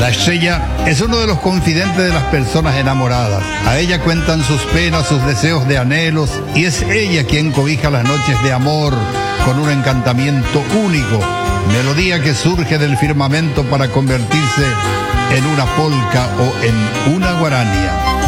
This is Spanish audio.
La estrella es uno de los confidentes de las personas enamoradas. A ella cuentan sus penas, sus deseos de anhelos, y es ella quien cobija las noches de amor con un encantamiento único, melodía que surge del firmamento para convertirse en una polca o en una guarania.